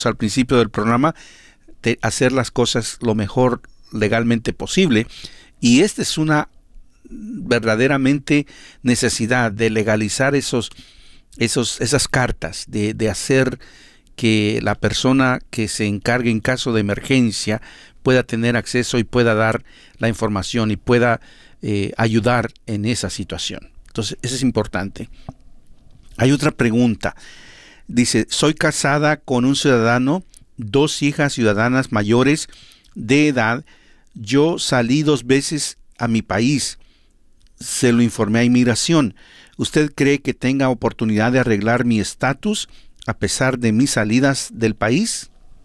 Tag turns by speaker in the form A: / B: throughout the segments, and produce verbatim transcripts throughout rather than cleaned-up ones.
A: al principio del programa, de hacer las cosas lo mejor legalmente posible, y esta es una verdaderamente necesidad de legalizar esos, esos, esas cartas, de, de hacer que la persona que se encargue en caso de emergencia pueda tener acceso y pueda dar la información y pueda eh, ayudar en esa situación. Entonces, eso es importante. Hay otra pregunta. Dice, soy casada con un ciudadano, dos hijas ciudadanas mayores de edad. Yo salí dos veces a mi país. Se lo informé a inmigración. ¿Usted cree que tenga oportunidad de arreglar mi estatus a pesar de mis salidas del país?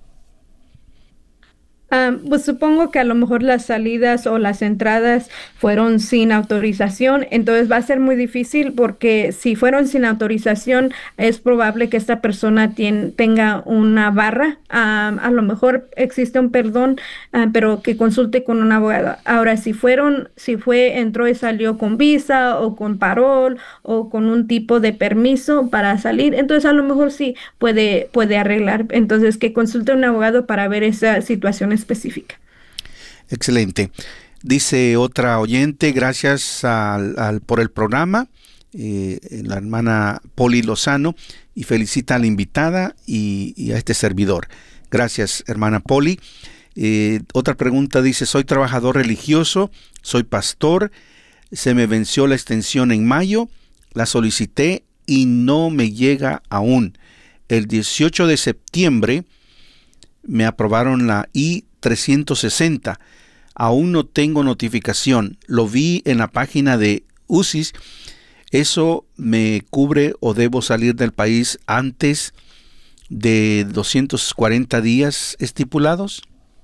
B: Ah, pues supongo que a lo mejor las salidas o las entradas fueron sin autorización, entonces va a ser muy difícil porque si fueron sin autorización es probable que esta persona tien- tenga una barra. Ah, a lo mejor existe un perdón, ah, pero que consulte con un abogado. Ahora, si fueron, si fue, entró y salió con visa o con parol o con un tipo de permiso para salir, entonces a lo mejor sí puede, puede arreglar. Entonces, que consulte a un abogado para ver esa situación específica.
A: Excelente. Dice otra oyente, gracias al, al- por el programa, eh, la hermana Poli Lozano, y felicita a la invitada y, y a este servidor. Gracias, hermana Poli. Eh, otra pregunta dice, soy trabajador religioso, soy pastor, se me venció la extensión en mayo, la solicité y no me llega aún. El dieciocho de septiembre me aprobaron la I trescientos sesenta. Aún no tengo notificación. Lo vi en la página de U C I S. ¿Eso me cubre o debo salir del país antes de doscientos cuarenta días estipulados?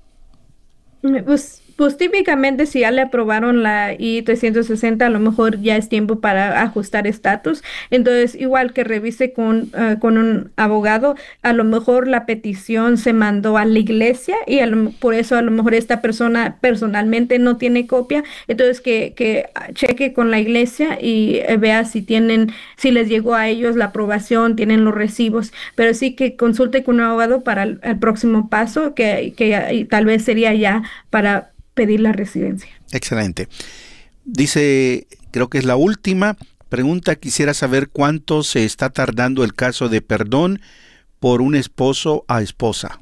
B: Mm, Pues, pues típicamente si ya le aprobaron la I trescientos sesenta, a lo mejor ya es tiempo para ajustar estatus. Entonces, igual que revise con, ah, con un abogado, a lo mejor la petición se mandó a la iglesia y a lo- por eso a lo mejor esta persona personalmente no tiene copia. Entonces, que, que ah, cheque con la iglesia y eh, vea si tienen, si les llegó a ellos la aprobación, tienen los recibos, pero sí que consulte con un abogado para el, el próximo paso, que, que ya- y tal vez sería ya para pedir la residencia.
A: Excelente. Dice, creo que es la última pregunta, quisiera saber cuánto se está tardando el caso de perdón por un esposo a esposa.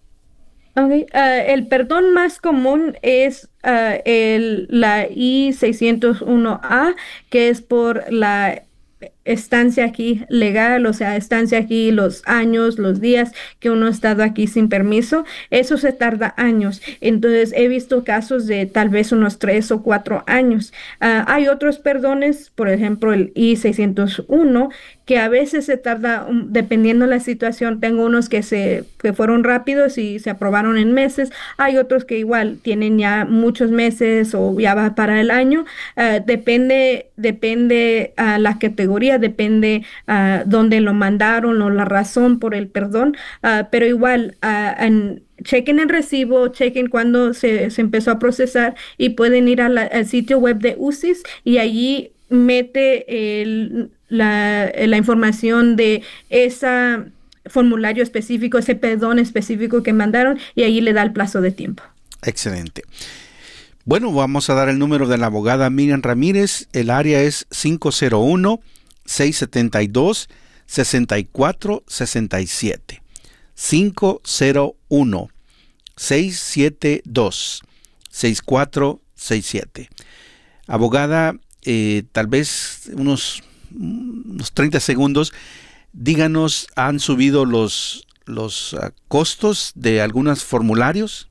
B: Ok, ah, el perdón más común es ah, el, la I seiscientos uno A, que es por la estancia aquí legal, o sea, estancia aquí, los años, los días que uno ha estado aquí sin permiso. Eso se tarda años. Entonces, he visto casos de tal vez unos tres o cuatro años. Ah, hay otros perdones, por ejemplo, el I seiscientos uno, que a veces se tarda, um, dependiendo de la situación. Tengo unos que se que fueron rápidos y se aprobaron en meses. Hay otros que igual tienen ya muchos meses o ya va para el año. Ah, depende, depende a la categoría, depende a dónde lo mandaron o la razón por el perdón. Ah, pero igual, ah, en- chequen el recibo, chequen cuándo se, se empezó a procesar y pueden ir a la- al sitio web de U C I S y allí mete el- la, la información de ese formulario específico, ese perdón específico que mandaron y allí le da el plazo de tiempo.
A: Excelente. Bueno, vamos a dar el número de la abogada Miriam Ramírez. El área es cinco cero uno, seis siete dos, seis cuatro seis siete. cinco cero uno, seis siete dos, seis cuatro seis siete. Abogada, eh, tal vez unos, unos treinta segundos, díganos, ¿han subido los, los ah, costos de algunos formularios?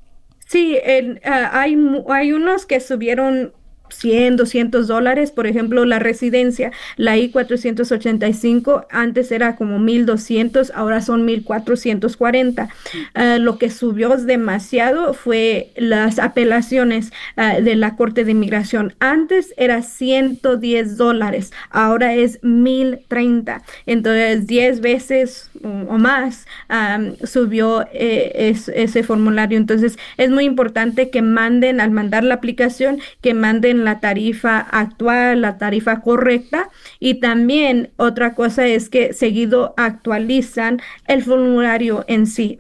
B: Sí, en- ah, hay, mu- hay unos que subieron cien, doscientos dólares, por ejemplo, la residencia, la I cuatrocientos ochenta y cinco, antes era como mil doscientos, ahora son mil cuatrocientos cuarenta. Ah, lo que subió demasiado fue las apelaciones ah, de la Corte de Inmigración. Antes era ciento diez dólares, ahora es mil treinta. Entonces, diez veces o, o más am, subió eh, es- ese formulario. Entonces, es muy importante que manden, al mandar la aplicación, que manden tienen la tarifa actual, la tarifa correcta, y también otra cosa es que seguido actualizan el formulario en sí.